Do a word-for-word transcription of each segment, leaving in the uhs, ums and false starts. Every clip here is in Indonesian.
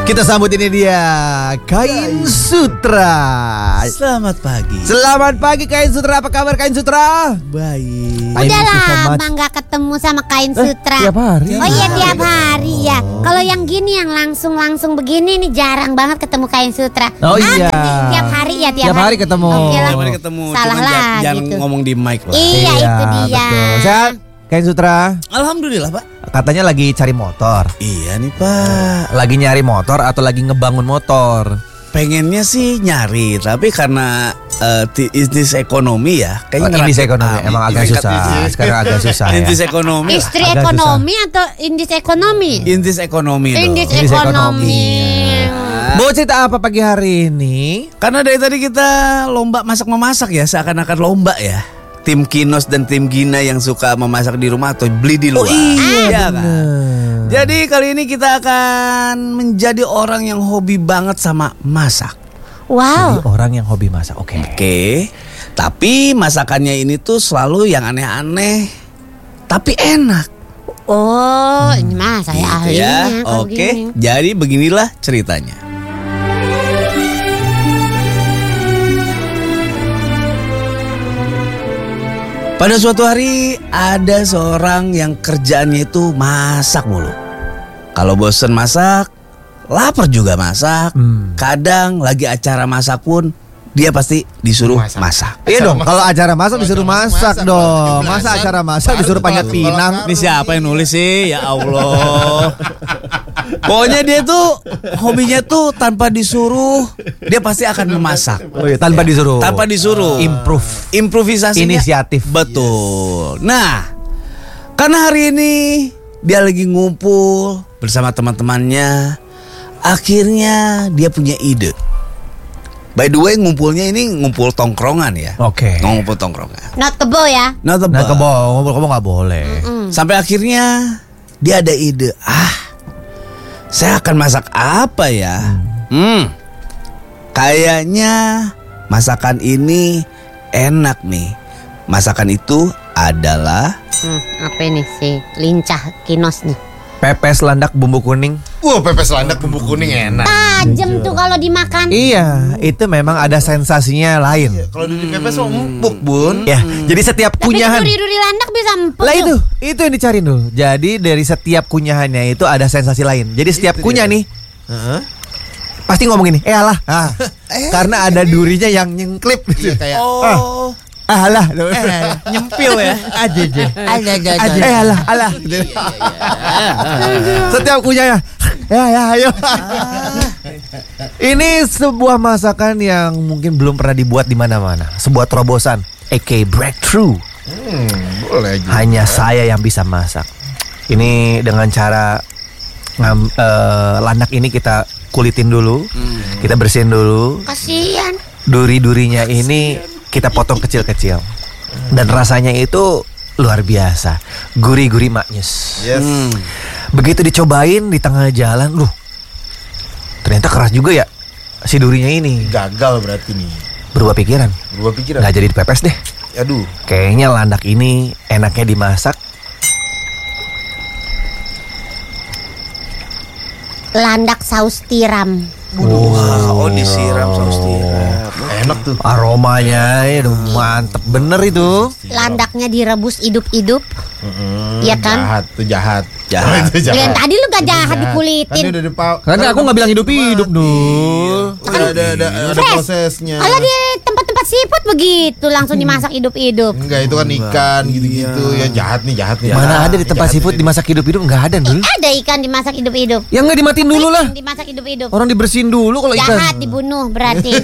Kita sambut ini dia Kain Sutra. Selamat pagi. Selamat pagi Kain Sutra. Apa kabar Kain Sutra? Baik. Udah lama gak ketemu sama Kain Sutra. Eh, tiap hari. Oh iya tiap hari ya. Kalau yang gini yang langsung-langsung begini nih jarang banget ketemu Kain Sutra. Oh ah, iya. Tiap hari ya tiap, Tiap hari ketemu. Oke lah. Tiap hari ketemu. Salah Cuman lah jangan, jangan gitu. ngomong di mic lah. Iya, itu dia. Betul. Sehat Kain Sutra? Alhamdulillah Pak. Katanya lagi cari motor. Iya nih Pak. Lagi nyari motor atau lagi ngebangun motor? Pengennya sih nyari, tapi karena uh, bisnis ekonomi ya, Oh, indis ekonomi emang agak susah. Sekarang agak susah ya. Indis ekonomi. Istri Agak ekonomi atau indis ekonomi? Indis ekonomi. Indis dong. Indis ekonomi. Mau cerita apa pagi hari ini? Karena dari tadi kita lomba masak memasak ya, seakan-akan lomba ya. Tim Kinos dan tim Gina yang suka memasak di rumah atau beli di luar. Oh iya kan? bener. Jadi kali ini kita akan menjadi orang yang hobi banget sama masak. Jadi Wow. orang yang hobi masak. Oke. Oke. Tapi masakannya ini tuh selalu yang aneh-aneh, tapi enak. Oh, ini mah saya Gitu ahlinya. ya. kalau Oke. gini. Jadi beginilah ceritanya. Pada suatu hari ada seorang yang kerjaannya itu masak mulu. Kalau bosen masak, lapar juga masak. Hmm. Kadang lagi acara masak pun dia pasti disuruh masak. masak. Iya dong, kalau acara masak disuruh masak dong. Masa acara masak disuruh panjat pinang? Ini siapa yang nulis sih? Ya Allah. Pokoknya dia tuh hobinya tuh tanpa disuruh dia pasti akan memasak. Oh iya, tanpa disuruh. Tanpa disuruh. Improve. Improvisasinya. Inisiatif. Betul. Nah, karena hari ini dia lagi ngumpul bersama teman-temannya, akhirnya dia punya ide. By the way, ngumpulnya ini ngumpul tongkrongan ya. Oke. Ngumpul tongkrongan. Not kebo ya. Not the Nah, bar. kebo, ngobrol-ngobrol nggak boleh. Sampai akhirnya dia ada ide. Ah, saya akan masak apa ya? Hmm, kayaknya masakan ini enak nih. Masakan itu adalah Hmm, apa ini sih? Lincah Kinos nih. Pepes landak bumbu kuning. Wah, pepes landak bumbu kuning enak. Tajem tuh kalau dimakan. Iya, itu memang ada sensasinya lain. Kalau di pepes mau empuk, Bun. Ya, jadi setiap Tapi kunyahan. duri-duri landak bisa empuk. Lah itu, tuh. itu yang dicari dulu. Jadi dari setiap kunyahannya itu ada sensasi lain. Jadi setiap Itu kunyah dia. nih Heeh. pasti ngomong gini, eh alah, ah, karena ada durinya yang nyengklip. Iya kayak oh, Ah, alah, nyempil ya. aja aja. Ada ada Aja, eh alah, alah. Setiap kunyahnya, ya ya ayo. Ini sebuah masakan yang mungkin belum pernah dibuat di mana-mana. Sebuah terobosan, aka breakthrough. hmm, boleh aja. Hanya saya yang bisa masak. Ini dengan cara ngam, eh, landak ini kita kulitin dulu, kita bersihin dulu. Kasihan. Duri-durinya ini kita potong kecil-kecil. Dan rasanya itu luar biasa, gurih-gurih maknyus. Yes. Hmm. Begitu dicobain di tengah jalan, loh, ternyata keras juga ya si durinya ini. Gagal berarti nih. Berubah pikiran, Berubah pikiran. nggak jadi dipepes deh. Aduh. Kayaknya landak ini enaknya dimasak. Landak saus tiram. Wah, oh disiram saus tiram. Enak tuh. Aromanya itu mantep bener itu. Landaknya direbus hidup-hidup. Mm-mm, Iya kan? Jahat tuh jahat. Jahat. Oh, itu Yang jahat. tadi lu gak jahat Tadi dikulitin. udah dipa- Karena aku nggak bilang hidup-hidup dul. Udah ada ada ada Fresh. prosesnya. Kalau di tempat-tempat seafood begitu langsung dimasak hidup-hidup. Enggak, itu kan ikan gitu-gitu. Ya jahat nih, jahat nih. Mana ada di tempat Jahat seafood nih. dimasak hidup-hidup, nggak ada dul. Ada ikan dimasak hidup-hidup. Ya nggak dimatiin dulu lah. Ikan dimasak hidup-hidup. Orang dibersihin dulu kalau ikan. Jahat dibunuh berarti.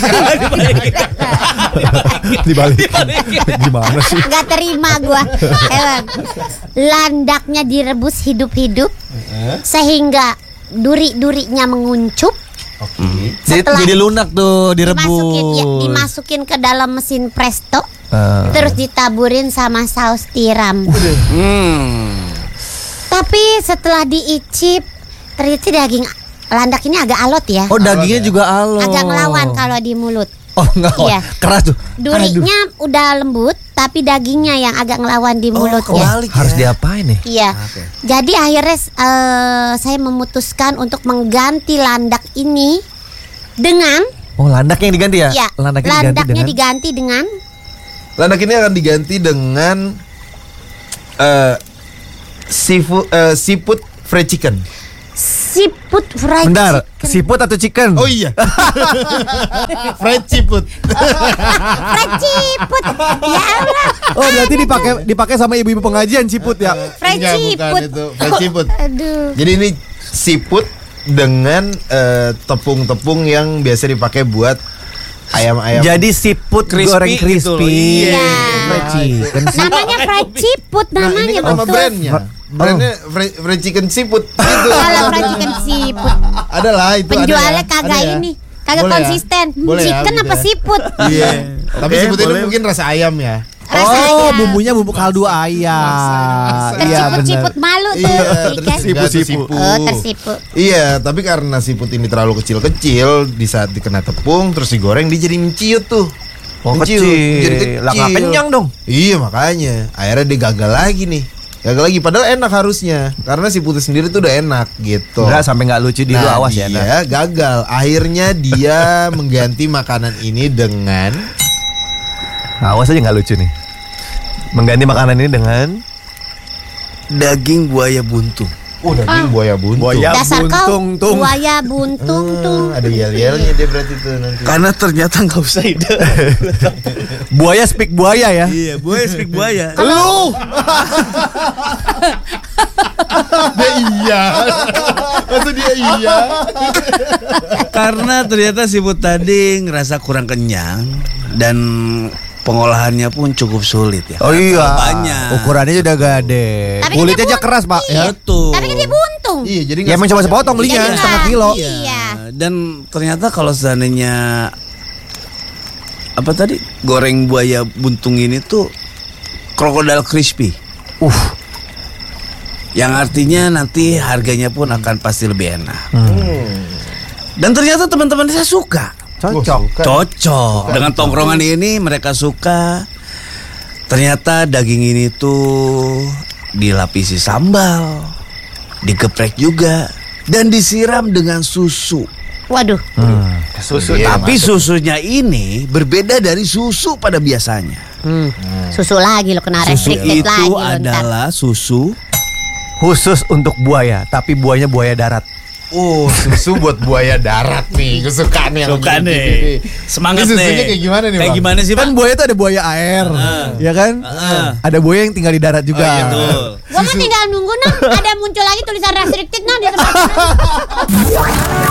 Dibalik. Gimana sih? Gak terima gua. Emang landaknya direbus hidup-hidup sehingga duri-durinya menguncup. Oke. Jadi, Setelah jadi lunak tuh direbus. Dimasukin ya, dimasukin ke dalam mesin presto, Eh. terus ditaburin sama saus tiram. Hmm. Tapi setelah diicip, ternyata daging landak ini agak alot ya. Oh dagingnya juga alot. Agak ngelawan kalau di mulut. Oh enggak, oh, Iya. keras tuh. Durinya udah lembut, tapi dagingnya yang agak ngelawan di mulutnya. kebalik Harus ya. diapain nih? Iya. Jadi akhirnya eh, saya memutuskan untuk mengganti landak ini dengan Oh landaknya yang diganti ya? ya Landaknya, landaknya diganti diganti dengan Landak ini akan diganti dengan eh seafood eh, seafood fried chicken. siput fried Bentar, chicken. siput atau chicken? Oh iya. Fried seafood. Fried siput. Ya Allah. Oh berarti dipakai dipakai sama ibu-ibu pengajian siput ya? Fried Enggak, bukan siput. itu. Fried seafood. Aduh. Jadi ini siput dengan eh, tepung-tepung yang biasa dipakai buat ayam-ayam. Jadi siput Crispy goreng gitu loh. crispy. Iya. Fried chicken. Namanya fried siput Nah, namanya ini kan nama betul. brandnya. Brandnya fried, fried chicken siput gitu. Kalau fried chicken siput. Adalah itu ada Penjualnya ya? kagak Ada ya? ini. Kagak Boleh ya? konsisten. Boleh ya, Chicken gitu apa ya? siput? Iya. Tapi Oke, siput ini boleh. mungkin rasa ayam ya. Rasanya. Oh bumbunya bumbu kaldu ayam. Iya benar. Tersiput-siput malu tuh. Iya, ikan. tersipu sipu. Oh, tersipu. Iya, tapi karena siput ini terlalu kecil-kecil, di saat dikena tepung terus digoreng dia jadi menciut tuh. Oh Menciut, kecil. jadi Lah nggak kecil. kenyang dong. Iya makanya, akhirnya dia gagal lagi nih. Gagal lagi, padahal enak harusnya. Karena siputnya sendiri tuh udah enak gitu. Enggak sampai nggak lucu di lu Nah, awas ya. Nah. dia gagal. Akhirnya dia mengganti makanan ini dengan Awas aja nggak lucu nih. Mengganti makanan ini dengan Daging buaya buntung. oh daging buaya buntung. Buaya Dasar kau buntung tung. buaya buntung tung. Hmm, ada yel-yelnya dia berarti tuh nanti. Karena ternyata nggak usah ide. Buaya speak buaya ya. Iya, buaya speak buaya. Lu Dia iya. Maksud dia iya. Karena ternyata siput tadi ngerasa kurang kenyang dan pengolahannya pun cukup sulit ya. Oh iya. Banyak. Ukurannya udah gede. Tapi Kulitnya dia aja keras, Pak. Iya. Ya. Betul. Tapi kan dia buntung. Iya, jadi Ya emang cuma sepotong Jadi belinya nggak- setengah kilo. Iya. Dan ternyata kalau seandainya apa tadi goreng buaya buntung ini tuh krokodil crispy. Uh. Yang artinya nanti harganya pun akan pasti lebih enak. Hmm. Dan ternyata teman-teman saya suka. Cocok. Cocok dengan tongkrongan ini, mereka suka. Ternyata daging ini tuh dilapisi sambal, digeprek juga, dan disiram dengan susu. Waduh. Hmm. Susu. Iya, Tapi masuk. susunya ini berbeda dari susu pada biasanya. Hmm. Susu lagi lo kena Susu restricted lagi itu lo ntar. adalah susu Khusus untuk buaya, tapi buayanya buaya darat. Oh, susu buat buaya darat nih. Gue suka nih yang Suka gini. nih. Semangat Ini susunya nih. kayak gimana nih, Kayak Bang? gimana sih, Kan Bang? buaya itu ada buaya air, ya kan? Ada buaya yang tinggal di darat juga. Oh, iya, betul. Gua mah tinggal nunggu nah ada muncul lagi tulisan restricted nah di tempat.